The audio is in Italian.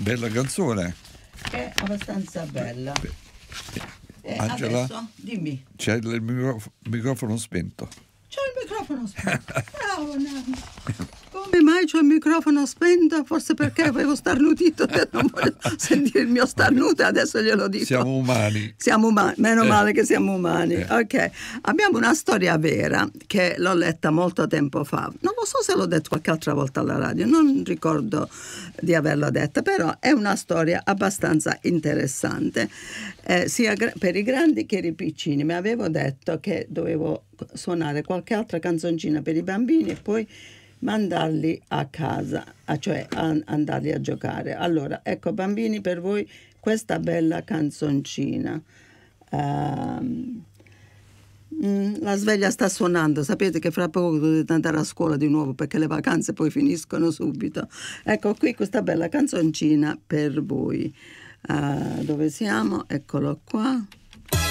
Bella canzone. È abbastanza bella. Angela, adesso dimmi. c'è il microfono spento. C'ho il microfono spento. Bravo, Nanni. Come mai c'ho il microfono spento? Forse perché avevo starnutito e non voglio sentire il mio starnuto, adesso glielo dico. Siamo umani. Siamo umani, meno male che siamo umani. Ok, abbiamo una storia vera che l'ho letta molto tempo fa. Non lo so se l'ho detto qualche altra volta alla radio, non ricordo di averla detta, però è una storia abbastanza interessante, sia per i grandi che per i piccini. Mi avevo detto che dovevo suonare qualche altra canzoncina per i bambini e poi mandarli a casa, cioè andarli a giocare. Allora, ecco bambini, per voi questa bella canzoncina. La sveglia sta suonando, sapete che fra poco dovete andare a scuola di nuovo perché le vacanze poi finiscono subito. Ecco qui questa bella canzoncina per voi. Dove siamo? Eccolo qua.